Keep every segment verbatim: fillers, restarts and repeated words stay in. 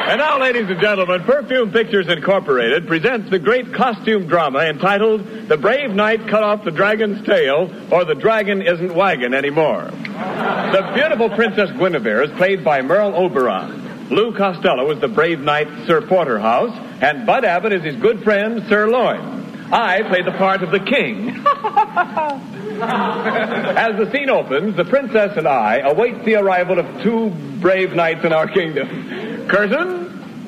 And now, ladies and gentlemen, Perfume Pictures Incorporated presents the great costume drama entitled The Brave Knight Cut Off the Dragon's Tail, or The Dragon Isn't Waggin' Anymore. The beautiful Princess Guinevere is played by Merle Oberon. Lou Costello is the brave knight Sir Porterhouse, and Bud Abbott is his good friend Sir Lloyd. I play the part of the king. As the scene opens, the princess and I await the arrival of two brave knights in our kingdom. Curtain.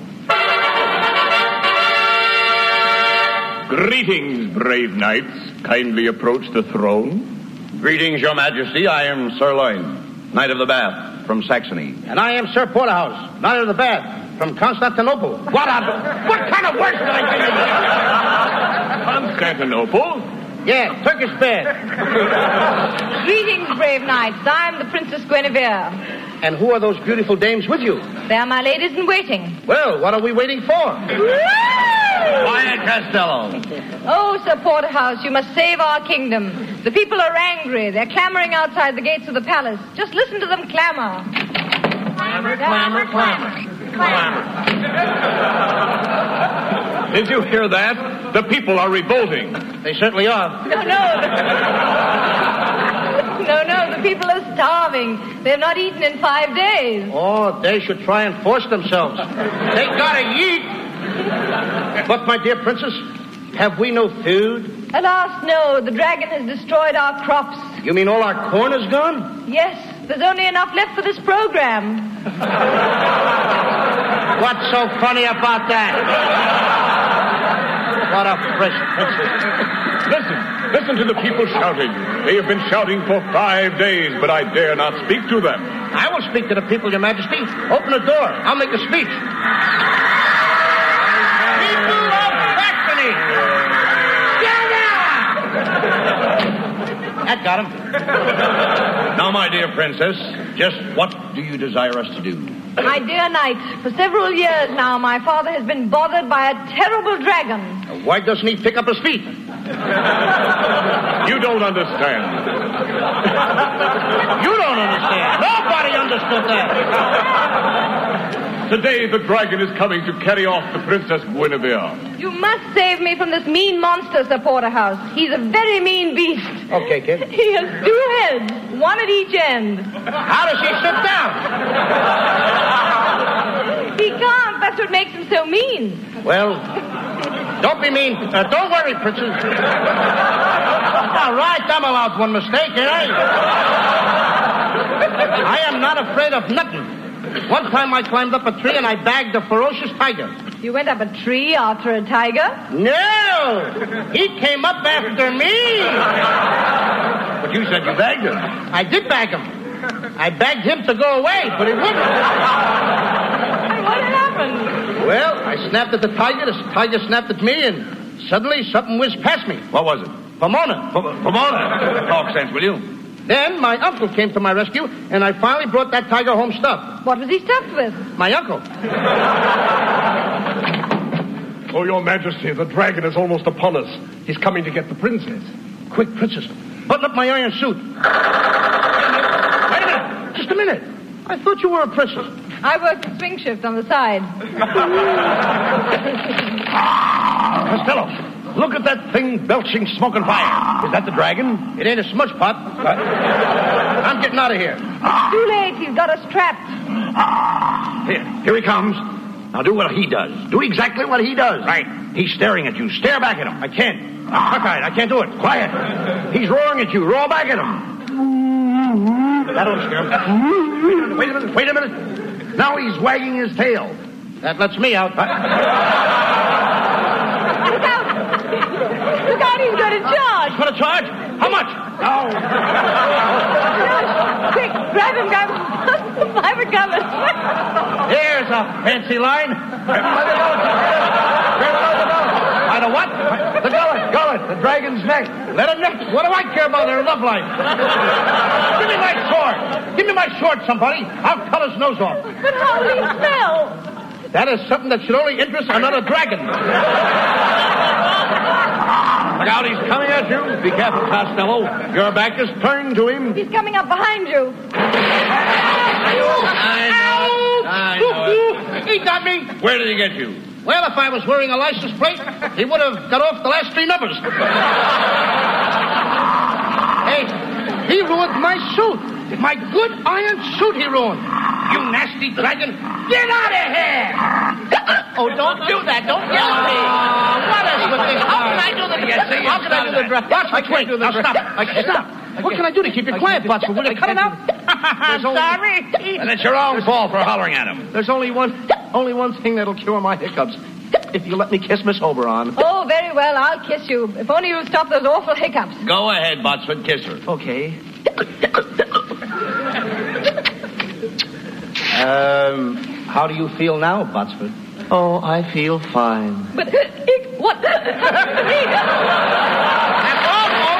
Greetings, brave knights. Kindly approach the throne. Greetings, Your Majesty. I am Sir Loin, Knight of the Bath from Saxony. And I am Sir Porterhouse, Knight of the Bath from Constantinople. What a... What kind of words did I give you? Constantinople? Yeah, Turkish bed. Greetings, brave knights. I am the Princess Guinevere. And who are those beautiful dames with you? They are my ladies in waiting. Well, what are we waiting for? Quiet, Costello. Oh, Sir Porterhouse, you must save our kingdom. The people are angry. They're clamoring outside the gates of the palace. Just listen to them clamor. Clamor, clamor, clamor. Clamor. Did you hear that? The people are revolting. They certainly are. No, no. No, no, the people are starving. They've not eaten in five days. Oh, they should try and force themselves. They gotta eat. But, my dear princess, have we no food? Alas, no. The dragon has destroyed our crops. You mean all our corn is gone? Yes, there's only enough left for this program. What's so funny about that? What a fresh princess. Listen, listen to the people shouting. They have been shouting for five days, but I dare not speak to them. I will speak to the people, Your Majesty. Open the door. I'll make a speech. People of Saxony! That got him. Now, my dear princess, just what do you desire us to do? My dear knight, for several years now, my father has been bothered by a terrible dragon. Why doesn't he pick up his feet? You don't understand. You don't understand. Nobody understood that. Today, the dragon is coming to carry off the Princess Guinevere. You must save me from this mean monster, Sir Porterhouse. He's a very mean beast. Okay, kid. He has two heads, one at each end. How does he sit down? He can't. That's what makes him so mean. Well, don't be mean. Uh, don't worry, princess. All right, I'm allowed one mistake, eh? I am not afraid of nothing. One time I climbed up a tree and I bagged a ferocious tiger. You went up a tree after a tiger? No! He came up after me! But you said you bagged him. I did bag him. I begged him to go away, but he wouldn't. And what happened? Well, I snapped at the tiger, the tiger snapped at me, and suddenly something whizzed past me. What was it? Pomona. P- Pomona. Talk sense, will you? Then my uncle came to my rescue, and I finally brought that tiger home stuffed. What was he stuffed with? My uncle. Oh, Your Majesty, the dragon is almost upon us. He's coming to get the princess. Quick, princess, button up my iron suit. Wait a minute. Just a minute. I thought you were a princess. I work the swing shift on the side. Costello, look at that thing belching smoke and fire. Is that the dragon? It ain't a smudge pot. I'm getting out of here. It's too late. He's got us trapped. Here, here he comes. Now do what he does. Do exactly what he does. Right. He's staring at you. Stare back at him. I can't. Cockeyed. I can't do it. Quiet. He's roaring at you. Roar back at him. That'll scare him. Wait a minute. Wait a minute. Now he's wagging his tail. That lets me out. Look out! Look out, he's got a charge! Put a charge? How much? Oh. Quick, grab him, grab him. I'm coming. Here's a fancy line. By the what? The gullet. Gullet. The dragon's neck. Let him neck. What do I care about their love life? Give me my sword. Give me my sword, somebody. I'll cut his nose off. But how will he smell? That is something that should only interest another dragon. Look out, he's coming at you. Be careful, Costello. Your back is turned to him. He's coming up behind you. I know it. I know it. He got me? Where did he get you? Well, if I was wearing a license plate, he would have got off the last three numbers. Hey, he ruined my suit. My good iron suit he ruined. You nasty dragon. Get out of here! Oh, don't do that. Don't yell at me. Uh, what is with this? How can I do the Yes, see, How can I do the dress? Watch my wait. Now stop. Stop. What can I do to keep you quiet, Butts? Will you cut it out? I'm sorry. And it's your own fault for hollering at him. There's only one, only one thing that'll cure my hiccups. If you let me kiss Miss Oberon. Oh, very well. I'll kiss you. If only you'll stop those awful hiccups. Go ahead, Botsford. Kiss her. Okay. um, how do you feel now, Botsford? Oh, I feel fine. But, it, what? That's all, folks.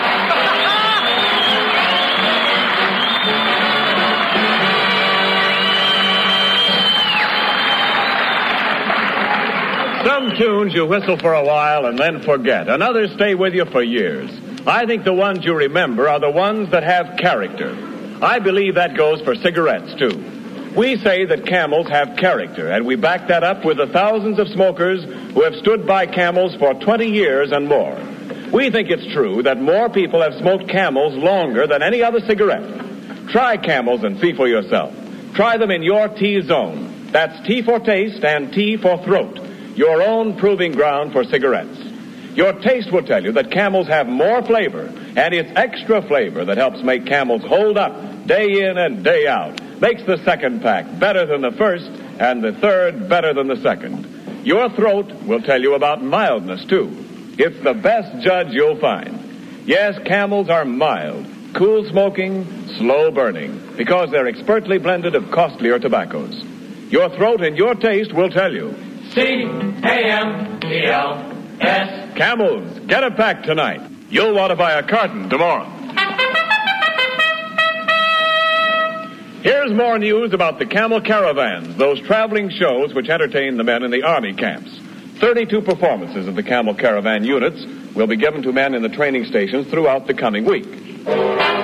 Some tunes you whistle for a while and then forget, and others stay with you for years. I think the ones you remember are the ones that have character. I believe that goes for cigarettes, too. We say that Camels have character, and we back that up with the thousands of smokers who have stood by Camels for twenty years and more. We think it's true that more people have smoked Camels longer than any other cigarette. Try Camels and see for yourself. Try them in your T-zone. That's T for taste and T for throat. Your own proving ground for cigarettes. Your taste will tell you that Camels have more flavor, and it's extra flavor that helps make Camels hold up day in and day out. Makes the second pack better than the first, and the third better than the second. Your throat will tell you about mildness, too. It's the best judge you'll find. Yes, Camels are mild, cool smoking, slow burning, because they're expertly blended of costlier tobaccos. Your throat and your taste will tell you. C A M E L S. Camels, get a pack tonight. You'll want to buy a carton tomorrow. Here's more news about the Camel Caravans, those traveling shows which entertain the men in the Army camps. thirty-two performances of the Camel Caravan units will be given to men in the training stations throughout the coming week.